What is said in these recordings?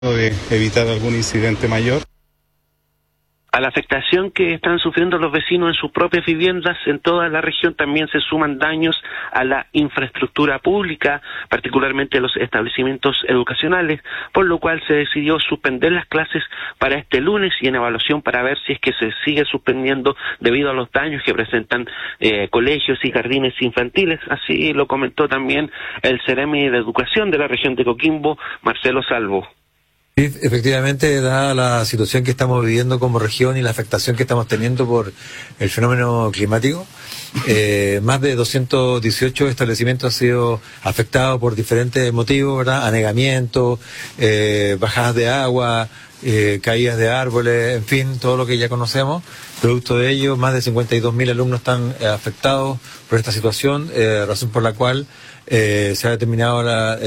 de evitar algún incidente mayor. A la afectación que están sufriendo los vecinos en sus propias viviendas en toda la región también se suman daños a la infraestructura pública, particularmente a los establecimientos educacionales, por lo cual se decidió suspender las clases para este lunes y en evaluación para ver si es que se sigue suspendiendo debido a los daños que presentan colegios y jardines infantiles. Así lo comentó también el Ceremi de Educación de la región de Coquimbo, Marcelo Salvo. Sí, efectivamente, dada la situación que estamos viviendo como región y la afectación que estamos teniendo por el fenómeno climático, más de 218 establecimientos han sido afectados por diferentes motivos, ¿verdad? Anegamiento, bajadas de agua, caídas de árboles, en fin, todo lo que ya conocemos. Producto de ello, más de 52.000 alumnos están afectados por esta situación, razón por la cual se ha determinado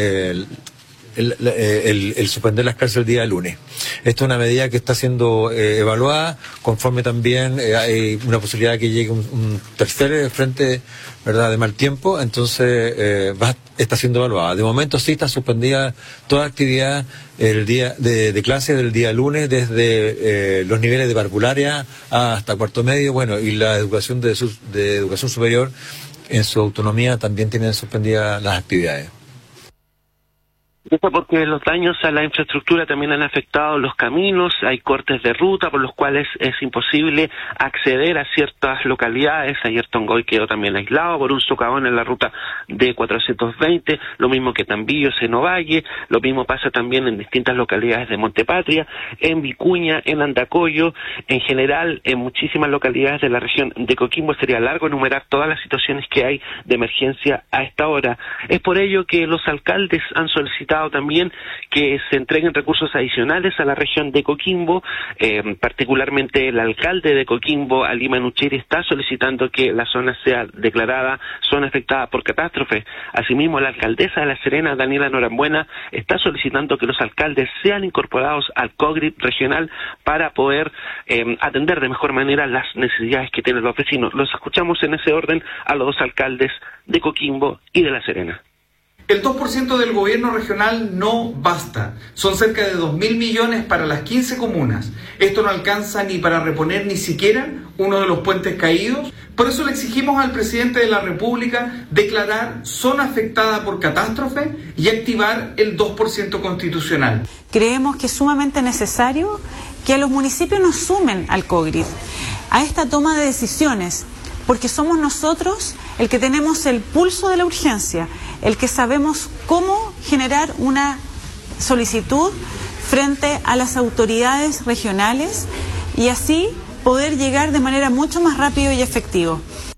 el suspender las clases el día lunes. Esto es una medida que está siendo evaluada, conforme también hay una posibilidad de que llegue un tercer frente, ¿verdad?, de mal tiempo, entonces está siendo evaluada. De momento sí está suspendida toda actividad el día de clase del día lunes, desde los niveles de parvularia hasta cuarto medio, bueno, y la educación de educación superior en su autonomía también tienen suspendidas las actividades. Esto porque los daños a la infraestructura también han afectado los caminos, hay cortes de ruta por los cuales es imposible acceder a ciertas localidades. Ayer Tongoy quedó también aislado por un socavón en la ruta D420, lo mismo que Tambillos en Ovalle, lo mismo pasa también en distintas localidades de Montepatria, en Vicuña, en Andacollo, en general en muchísimas localidades de la región de Coquimbo. Sería largo enumerar todas las situaciones que hay de emergencia a esta hora. Es por ello que los alcaldes han solicitado también que se entreguen recursos adicionales a la región de Coquimbo, particularmente el alcalde de Coquimbo, Alima Nuchiri, está solicitando que la zona sea declarada zona afectada por catástrofe. Asimismo, la alcaldesa de La Serena, Daniela Norambuena, está solicitando que los alcaldes sean incorporados al COGRIP regional para poder atender de mejor manera las necesidades que tienen los vecinos. Los escuchamos en ese orden a los dos alcaldes de Coquimbo y de La Serena. El 2% del gobierno regional no basta. Son cerca de 2.000 millones para las 15 comunas. Esto no alcanza ni para reponer ni siquiera uno de los puentes caídos. Por eso le exigimos al presidente de la República declarar zona afectada por catástrofe y activar el 2% constitucional. Creemos que es sumamente necesario que los municipios nos sumen al COGRIP, a esta toma de decisiones, porque somos nosotros el que tenemos el pulso de la urgencia, el que sabemos cómo generar una solicitud frente a las autoridades regionales y así poder llegar de manera mucho más rápida y efectiva.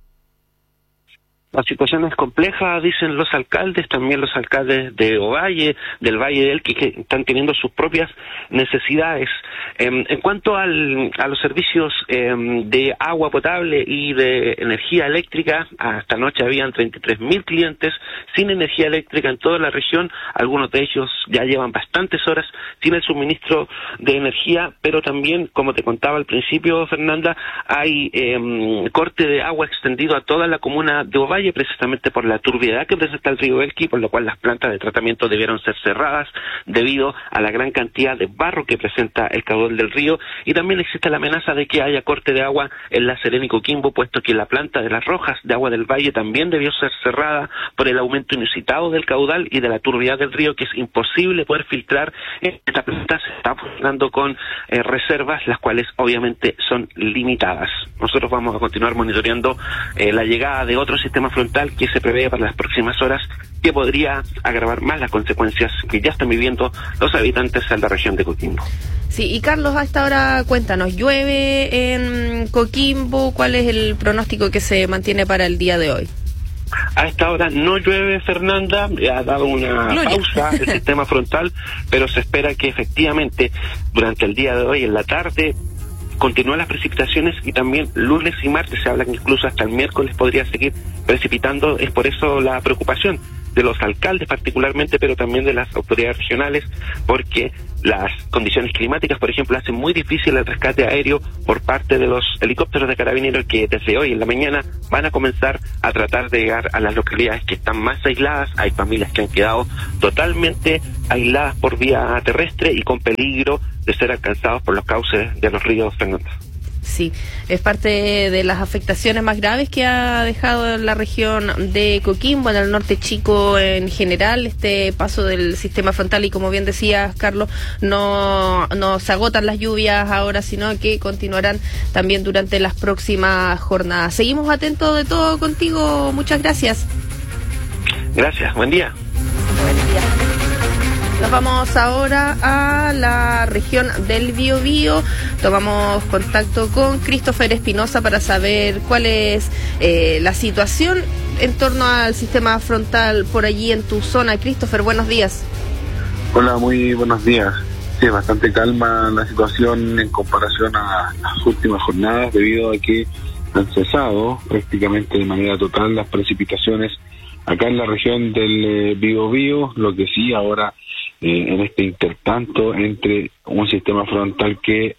La situación es compleja, dicen los alcaldes, también los alcaldes de Ovalle, del Valle del Elqui, que están teniendo sus propias necesidades. En cuanto a los servicios de agua potable y de energía eléctrica, hasta anoche habían 33.000 clientes sin energía eléctrica en toda la región. Algunos de ellos ya llevan bastantes horas sin el suministro de energía, pero también, como te contaba al principio, Fernanda, hay corte de agua extendido a toda la comuna de Ovalle, precisamente por la turbiedad que presenta el río Elqui, por lo cual las plantas de tratamiento debieron ser cerradas debido a la gran cantidad de barro que presenta el caudal del río, y también existe la amenaza de que haya corte de agua en La Serena y Coquimbo, puesto que la planta de Las Rojas de Agua del Valle también debió ser cerrada por el aumento inusitado del caudal y de la turbiedad del río, que es imposible poder filtrar. Esta planta se está funcionando con reservas, las cuales obviamente son limitadas. Nosotros vamos a continuar monitoreando la llegada de otro sistema frontal que se prevé para las próximas horas, que podría agravar más las consecuencias que ya están viviendo los habitantes de la región de Coquimbo. Sí, y Carlos, a esta hora cuéntanos, ¿llueve en Coquimbo? ¿Cuál es el pronóstico que se mantiene para el día de hoy? A esta hora no llueve, Fernanda, ha dado una pausa el sistema frontal, pero se espera que efectivamente durante el día de hoy, en la tarde, continúan las precipitaciones, y también lunes y martes se habla que incluso hasta el miércoles podría seguir precipitando. Es por eso la preocupación de los alcaldes particularmente, pero también de las autoridades regionales, porque las condiciones climáticas, por ejemplo, hacen muy difícil el rescate aéreo por parte de los helicópteros de carabineros que desde hoy en la mañana van a comenzar a tratar de llegar a las localidades que están más aisladas. Hay familias que han quedado totalmente aisladas por vía terrestre y con peligro de ser alcanzados por los cauces de los ríos, Fernanda. Sí, es parte de las afectaciones más graves que ha dejado la región de Coquimbo, en el norte chico en general, este paso del sistema frontal, y como bien decías, Carlos, no se agotan las lluvias ahora, sino que continuarán también durante las próximas jornadas. Seguimos atentos de todo contigo, muchas gracias. Gracias, buen día. Buen día. Nos vamos ahora a la región del Biobío. Tomamos contacto con Christopher Espinosa para saber cuál es la situación en torno al sistema frontal por allí en tu zona. Christopher, buenos días. Hola, muy buenos días. Sí, bastante calma la situación en comparación a las últimas jornadas, debido a que han cesado prácticamente de manera total las precipitaciones acá en la región del Biobío, lo que sí ahora en este intertanto entre un sistema frontal que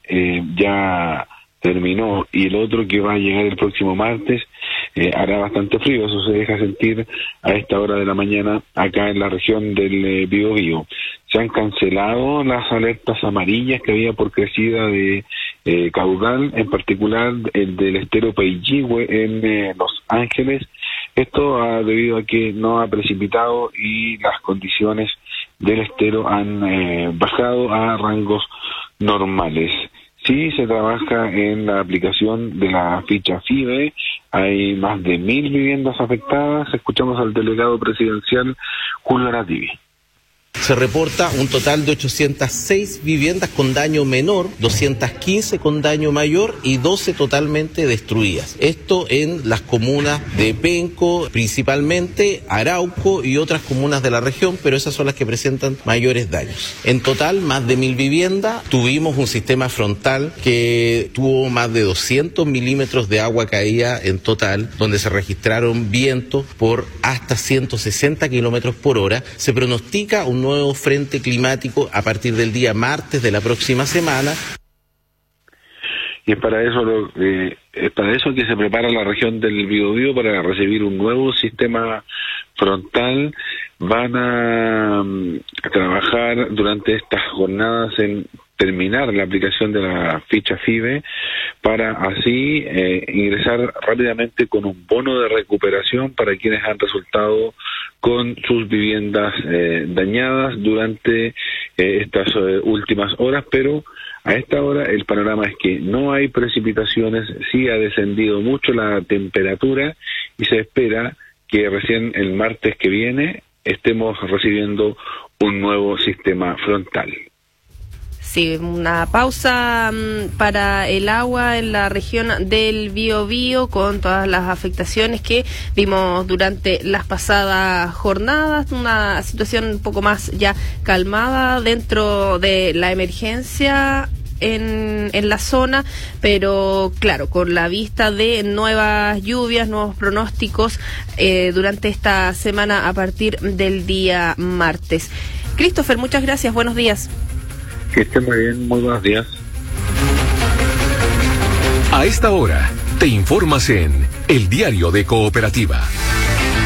ya terminó y el otro que va a llegar el próximo martes, hará bastante frío. Eso se deja sentir a esta hora de la mañana acá en la región del Biobío. Se han cancelado las alertas amarillas que había por crecida de caudal, en particular el del estero Peijihue en Los Ángeles. Esto debido a que no ha precipitado y las condiciones del estero han bajado a rangos normales. Sí, se trabaja en la aplicación de la ficha FIBE. Hay más de 1.000 viviendas afectadas. Escuchamos al delegado presidencial, Julio Arativi. Se reporta un total de 806 viviendas con daño menor, 215 con daño mayor y 12 totalmente destruidas. Esto en las comunas de Penco, principalmente Arauco y otras comunas de la región, pero esas son las que presentan mayores daños. En total, más de 1.000 viviendas. Tuvimos un sistema frontal que tuvo más de 200 milímetros de agua caída en total, donde se registraron vientos por hasta 160 kilómetros por hora. Se pronostica un nuevo frente climático a partir del día martes de la próxima semana. Y es para eso que se prepara la región del Biobío para recibir un nuevo sistema frontal. Van a trabajar durante estas jornadas en terminar la aplicación de la ficha FIBE para así ingresar rápidamente con un bono de recuperación para quienes han resultado con sus viviendas dañadas durante estas últimas horas, pero a esta hora el panorama es que no hay precipitaciones, sí ha descendido mucho la temperatura y se espera que recién el martes que viene estemos recibiendo un nuevo sistema frontal. Sí, una pausa para el agua en la región del Biobío con todas las afectaciones que vimos durante las pasadas jornadas, una situación un poco más ya calmada dentro de la emergencia en la zona, pero claro, con la vista de nuevas lluvias, nuevos pronósticos durante esta semana a partir del día martes. Christopher, muchas gracias, buenos días. Que esté muy bien, muy buenos días. A esta hora, te informas en El Diario de Cooperativa.